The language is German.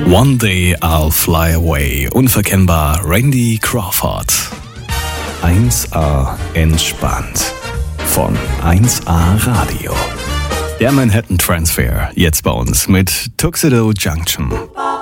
One Day I'll Fly Away. Unverkennbar Randy Crawford. 1A entspannt. Von 1A Radio. Der Manhattan Transfer. Jetzt bei uns mit Tuxedo Junction.